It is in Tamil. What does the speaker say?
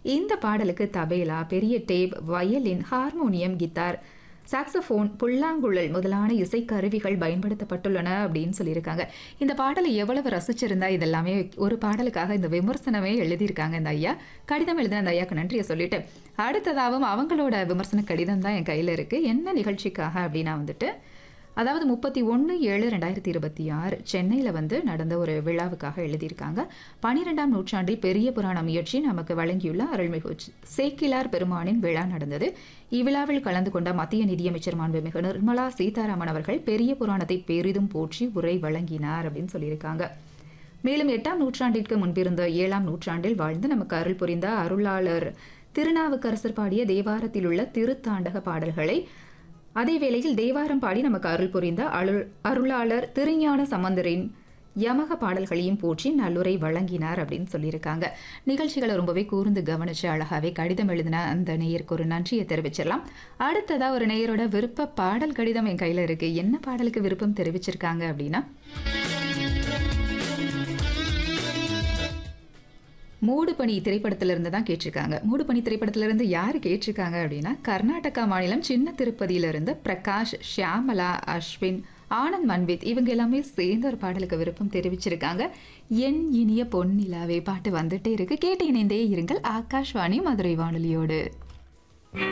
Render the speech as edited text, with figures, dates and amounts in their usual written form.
இந்த பாடலுக்கு தபேலா, பெரிய tape, violin, harmonium, guitar, saxophone, புல்லாங்குழல் முதலான இசைக்கருவிகள் பயன்படுத்தப்பட்டுள்ளன அப்படின்னு சொல்லியிருக்காங்க. இந்த பாடலை எவ்வளவு ரசிச்சிருந்தா இதெல்லாமே ஒரு பாடலுக்காக இந்த விமர்சனமே எழுதியிருக்காங்க இந்த ஐயா. கடிதம் எழுதின அந்த ஐயாக்கு நன்றியை சொல்லிட்டு அடுத்ததாகவும் அவங்களோட விமர்சன கடிதம் தான் என் கையில் இருக்கு. என்ன நிகழ்ச்சிக்காக அப்படின்னா வந்துட்டு, அதாவது 31/7/2026 சென்னையில் நடந்த ஒரு விழாவுக்காக எழுதியிருக்காங்க. 12ஆம் நூற்றாண்டில் பெரிய புராண முயற்சி நமக்கு வழங்கியுள்ள அருள்மிகு சேக்கிலார் பெருமானின் விழா நடந்தது. இவ்விழாவில் கலந்து கொண்ட மத்திய நிதியமைச்சர் மாண்புமிகு நிர்மலா சீதாராமன் அவர்கள் பெரிய புராணத்தை பெரிதும் போற்றி உரை வழங்கினார் அப்படின்னு சொல்லியிருக்காங்க. மேலும் 8ஆம் நூற்றாண்டிற்கு முன்பிருந்த 7ஆம் நூற்றாண்டில் வாழ்ந்து நமக்கு அருள் புரிந்த அருளாளர் திருநாவுக்கரசர் பாடிய தேவாரத்தில் உள்ள திருத்தாண்டக பாடல்களை, அதே வேளையில் தேவாரம் பாடி நமக்கு அருள் புரிந்த அருளாளர் திருஞான சம்பந்தரின் யமக பாடல்களையும் போற்றி நல்லுரை வழங்கினார் அப்படின்னு சொல்லியிருக்காங்க. நிகழ்ச்சிகளை ரொம்பவே கூர்ந்து கவனிச்சு அழகாவே கடிதம் எழுதின அந்த நேயருக்கு ஒரு நன்றியை தெரிவிச்சிடலாம். அடுத்ததா ஒரு நேயரோட விருப்ப பாடல் கடிதம் என் கையில இருக்கு. என்ன பாடலுக்கு விருப்பம் தெரிவிச்சிருக்காங்க அப்படின்னா, மூடுபனி திரைப்படத்திலிருந்து தான் கேட்டிருக்காங்க. மூடுபனி திரைப்படத்திலிருந்து யார் கேட்டிருக்காங்க அப்படின்னா, கர்நாடகா மாநிலம் சின்ன திருப்பதியிலிருந்து பிரகாஷ், ஷியாமலா, அஸ்வின், ஆனந்த், மன்வித் இவங்க எல்லாமே சேர்ந்த ஒரு பாடலுக்கு விருப்பம் தெரிவிச்சிருக்காங்க. என் இனிய பொன்னிலாவே பாட்டு வந்துட்டே இருக்கு. கேட்டு இணைந்தே இருங்கள் ஆகாஷ்வாணி மதுரை வானொலியோடு.